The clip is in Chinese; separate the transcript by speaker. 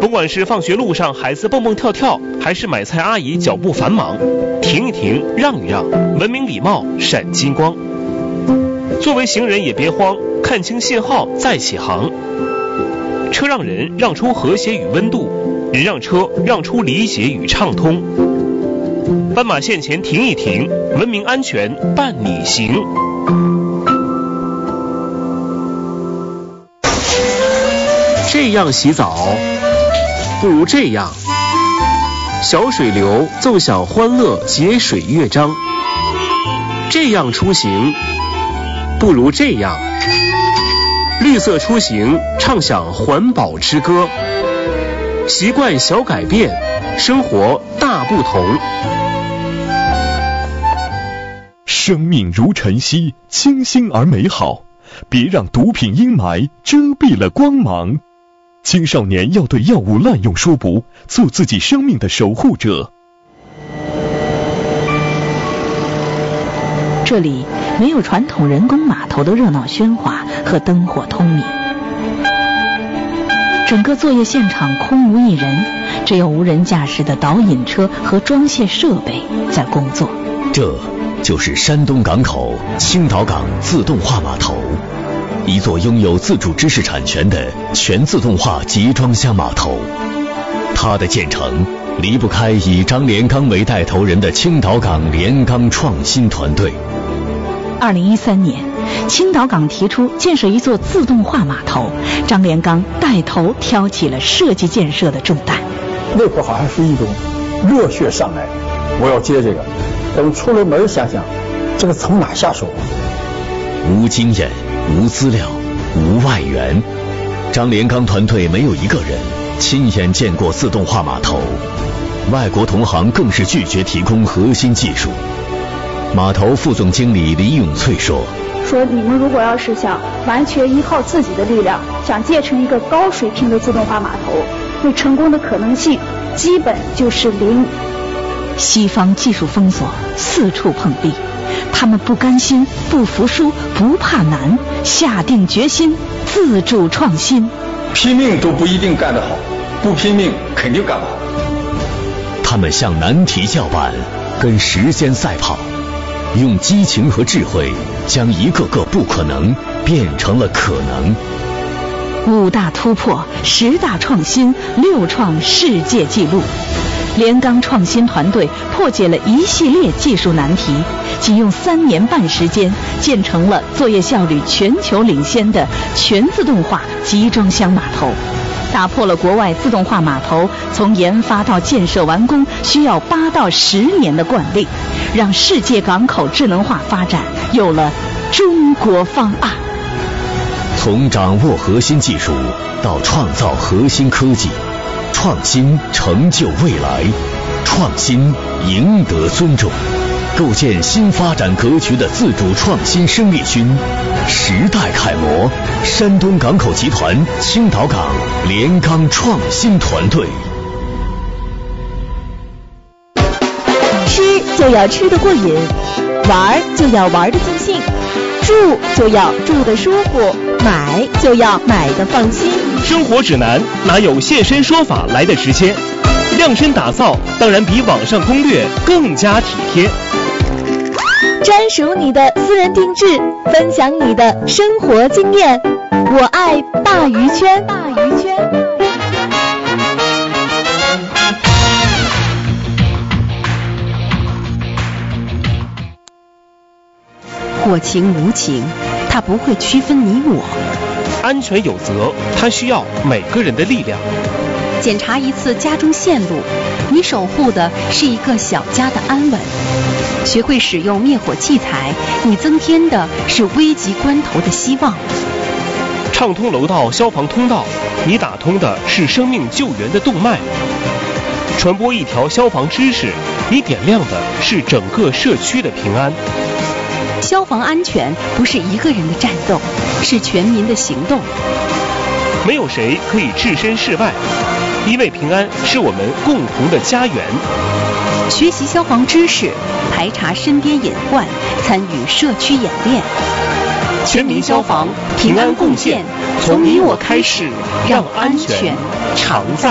Speaker 1: 不管是放学路上孩子蹦蹦跳跳，还是买菜阿姨脚步繁忙，停一停，让一让，文明礼貌闪金光。作为行人也别慌，看清信号再起航。车让人让出和谐与温度，人让车让出理解与畅通。斑马线前停一停，文明安全伴你行。这样洗澡，不如这样。小水流奏响欢乐节水乐章。这样出行，不如这样。绿色出行，唱响环保之歌。习惯小改变，生活大不同。
Speaker 2: 生命如晨曦，清新而美好，别让毒品阴霾遮蔽了光芒。青少年要对药物滥用说不，做自己生命的守护者。
Speaker 3: 这里没有传统人工码头的热闹喧哗和灯火通明，整个作业现场空无一人，只有无人驾驶的导引车和装卸设备在工作。
Speaker 4: 这就是山东港口青岛港自动化码头，一座拥有自主知识产权的全自动化集装箱码头。它的建成离不开以张连刚为带头人的青岛港连钢创新团队。
Speaker 3: 2013年，青岛港提出建设一座自动化码头，张连刚带头挑起了设计建设的重担。
Speaker 5: 那会儿好像是一种热血上来，我要接这个。等出了门想想，这个从哪下手？
Speaker 4: 无经验、无资料、无外援，张连刚团队没有一个人亲眼见过自动化码头，外国同行更是拒绝提供核心技术。码头副总经理李永翠说，
Speaker 6: 你们如果要是想完全依靠自己的力量，想建成一个高水平的自动化码头，对成功的可能性基本就是零。
Speaker 3: 西方技术封锁，四处碰壁，他们不甘心，不服输，不怕难，下定决心自主创新。
Speaker 5: 拼命都不一定干得好，不拼命肯定干不好。
Speaker 4: 他们向难题叫板，跟时间赛跑，用激情和智慧将一个个不可能变成了可能。
Speaker 3: 5大突破，10大创新，6创世界纪录。连钢创新团队破解了一系列技术难题，仅用3年半时间建成了作业效率全球领先的全自动化集装箱码头，打破了国外自动化码头从研发到建设完工需要8到10年的惯例，让世界港口智能化发展有了中国方案。
Speaker 4: 从掌握核心技术到创造核心科技，创新成就未来，创新赢得尊重，构建新发展格局的自主创新生力军。时代楷模，山东港口集团青岛港连钢创新团队。
Speaker 7: 吃就要吃得过瘾，玩就要玩得尽兴，住就要住得舒服，买就要买得放心。
Speaker 1: 生活指南哪有现身说法来的直接？量身打造当然比网上攻略更加体贴。
Speaker 7: 专属你的私人定制，分享你的生活经验。我爱大鱼圈。
Speaker 8: 火情无情，它不会区分你我。
Speaker 1: 安全有责，它需要每个人的力量。
Speaker 8: 检查一次家中线路，你守护的是一个小家的安稳。学会使用灭火器材，你增添的是危急关头的希望。
Speaker 1: 畅通楼道消防通道，你打通的是生命救援的动脉。传播一条消防知识，你点亮的是整个社区的平安。
Speaker 8: 消防安全不是一个人的战斗，是全民的行动。
Speaker 1: 没有谁可以置身事外，因为平安是我们共同的家园。
Speaker 8: 学习消防知识，排查身边隐患，参与社区演练。
Speaker 1: 全民消防，平安贡献，从你我开始，让安全常在。